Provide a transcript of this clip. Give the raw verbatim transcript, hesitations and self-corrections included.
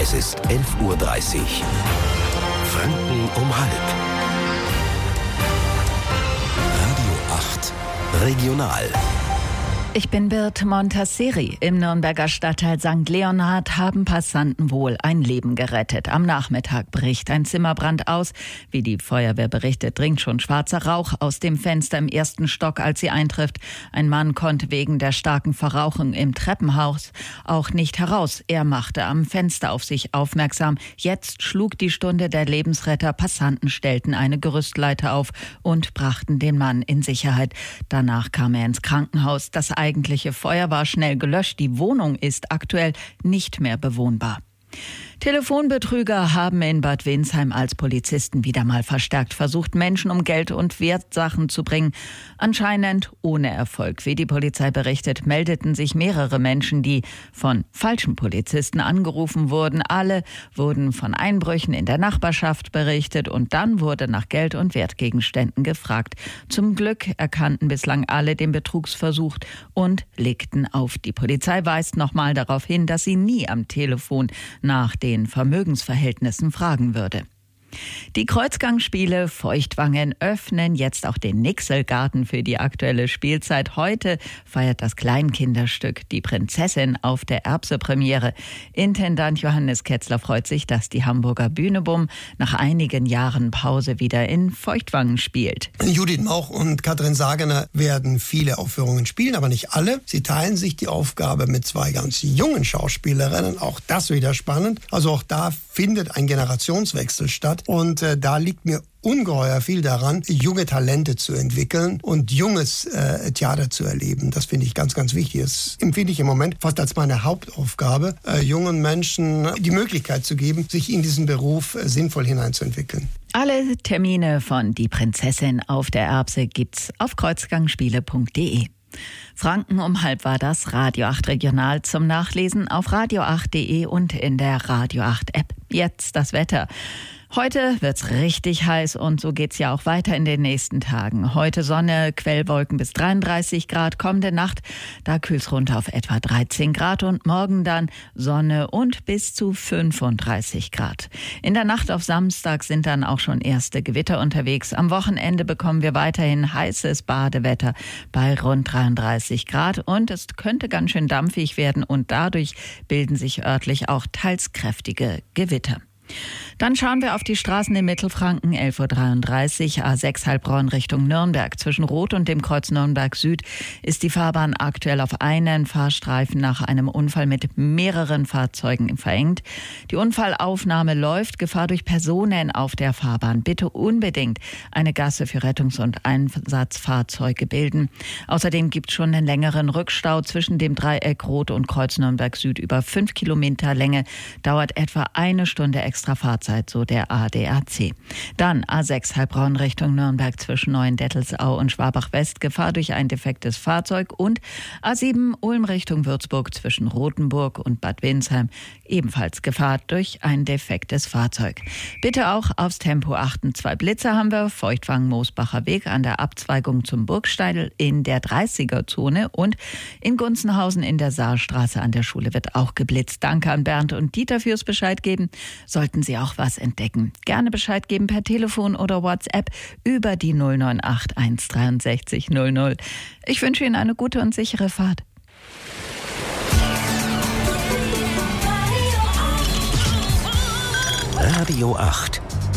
Es ist elf Uhr dreißig. Franken um halb. Radio acht Regional. Ich bin Birte Montasseri. Im Nürnberger Stadtteil Sankt Leonhard haben Passanten wohl ein Leben gerettet. Am Nachmittag bricht ein Zimmerbrand aus. Wie die Feuerwehr berichtet, dringt schon schwarzer Rauch aus dem Fenster im ersten Stock, als sie eintrifft. Ein Mann konnte wegen der starken Verrauchung im Treppenhaus auch nicht heraus. Er machte am Fenster auf sich aufmerksam. Jetzt schlug die Stunde der Lebensretter. Passanten stellten eine Gerüstleiter auf und brachten den Mann in Sicherheit. Danach kam er ins Krankenhaus. Das eigentliche Feuer war schnell gelöscht. Die Wohnung ist aktuell nicht mehr bewohnbar. Telefonbetrüger haben in Bad Windsheim als Polizisten wieder mal verstärkt versucht, Menschen um Geld und Wertsachen zu bringen. Anscheinend ohne Erfolg. Wie die Polizei berichtet, meldeten sich mehrere Menschen, die von falschen Polizisten angerufen wurden. Alle wurden von Einbrüchen in der Nachbarschaft berichtet und dann wurde nach Geld und Wertgegenständen gefragt. Zum Glück erkannten bislang alle den Betrugsversuch und legten auf. Die Polizei weist nochmal darauf hin, dass sie nie am Telefon nach den Vermögensverhältnissen fragen würde. Die Kreuzgangsspiele Feuchtwangen öffnen jetzt auch den Nixelgarten für die aktuelle Spielzeit. Heute feiert das Kleinkinderstück Die Prinzessin auf der Erbse Premiere. Intendant Johannes Ketzler freut sich, dass die Hamburger Bühnebum nach einigen Jahren Pause wieder in Feuchtwangen spielt. Judith Mauch und Katrin Sagener werden viele Aufführungen spielen, aber nicht alle. Sie teilen sich die Aufgabe mit zwei ganz jungen Schauspielerinnen. Auch das wieder spannend. Also auch da findet ein Generationswechsel statt. Und äh, da liegt mir ungeheuer viel daran, junge Talente zu entwickeln und junges äh, Theater zu erleben. Das finde ich ganz, ganz wichtig. Das empfinde ich im Moment fast als meine Hauptaufgabe, äh, jungen Menschen die Möglichkeit zu geben, sich in diesen Beruf äh, sinnvoll hineinzuentwickeln. Alle Termine von Die Prinzessin auf der Erbse gibt's auf kreuzgangspiele punkt de. Franken um halb war das Radio acht Regional zum Nachlesen auf radio acht punkt de und in der Radio acht App. Jetzt das Wetter. Heute wird's richtig heiß und so geht's ja auch weiter in den nächsten Tagen. Heute Sonne, Quellwolken bis dreiunddreißig Grad, kommende Nacht, da kühlt's runter auf etwa dreizehn Grad und morgen dann Sonne und bis zu fünfunddreißig Grad. In der Nacht auf Samstag sind dann auch schon erste Gewitter unterwegs. Am Wochenende bekommen wir weiterhin heißes Badewetter bei rund dreiunddreißig Grad und es könnte ganz schön dampfig werden und dadurch bilden sich örtlich auch teils kräftige Gewitter. Dann schauen wir auf die Straßen in Mittelfranken, elf Uhr dreiunddreißig, A sechs Heilbronn Richtung Nürnberg. Zwischen Rot und dem Kreuz Nürnberg Süd ist die Fahrbahn aktuell auf einen Fahrstreifen nach einem Unfall mit mehreren Fahrzeugen verengt. Die Unfallaufnahme läuft, Gefahr durch Personen auf der Fahrbahn. Bitte unbedingt eine Gasse für Rettungs- und Einsatzfahrzeuge bilden. Außerdem gibt es schon einen längeren Rückstau zwischen dem Dreieck Rot und Kreuz Nürnberg Süd. Über fünf Kilometer Länge dauert etwa eine Stunde extra Fahrzeit, so der A D A C. Dann A sechs Heilbronn Richtung Nürnberg zwischen Neuendettelsau und Schwabach-West, Gefahr durch ein defektes Fahrzeug und A sieben Ulm Richtung Würzburg zwischen Rothenburg und Bad Windsheim, ebenfalls Gefahr durch ein defektes Fahrzeug. Bitte auch aufs Tempo achten. Zwei Blitzer haben wir, Feuchtwangen-Moosbacher Weg an der Abzweigung zum Burgsteidl in der dreißiger-Zone und in Gunzenhausen in der Saarstraße an der Schule wird auch geblitzt. Danke an Bernd und Dieter fürs Bescheid geben. Sollten Sie auch was entdecken, gerne Bescheid geben per Telefon oder WhatsApp über die null neun acht eins sechs drei null null. Ich wünsche Ihnen eine gute und sichere Fahrt. Radio acht